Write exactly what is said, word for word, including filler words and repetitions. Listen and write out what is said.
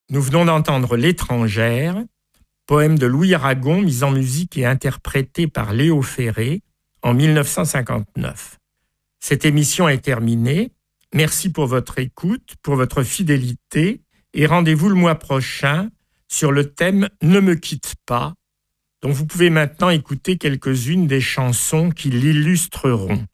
Nous venons d'entendre L'étrangère, poème de Louis Aragon, mis en musique et interprété par Léo Ferré en mille neuf cent cinquante-neuf. Cette émission est terminée. Merci pour votre écoute, pour votre fidélité et rendez-vous le mois prochain sur le thème « Ne me quitte pas », dont vous pouvez maintenant écouter quelques-unes des chansons qui l'illustreront.